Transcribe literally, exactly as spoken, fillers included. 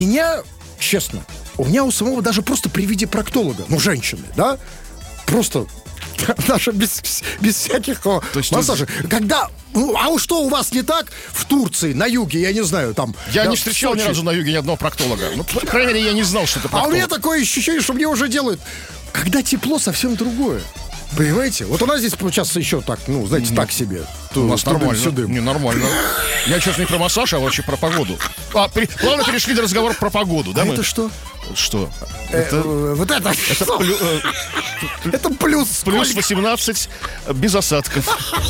меня, честно, у меня у самого даже просто при виде проктолога, ну, женщины, да, просто даже без, без всяких о, массажей. Ты... Когда, ну, а что у вас не так в Турции, на юге, я не знаю, там... Я не встречал ни разу на юге ни одного проктолога. Ну, по крайней мере, я не знал, что это проктолог. А у меня такое ощущение, что мне уже делают... Когда тепло, совсем другое. Понимаете? Вот у нас здесь сейчас еще так, ну, знаете, ну, так себе. У нас нормально. Сюдым. Не, нормально. Я сейчас не про массаж, а вообще про погоду. А, при... Главное, перешли на разговор про погоду, да? А мы? Это что? Что? Э, это... Вот это. Это, плю... это плюс. Плюс восемнадцать без осадков.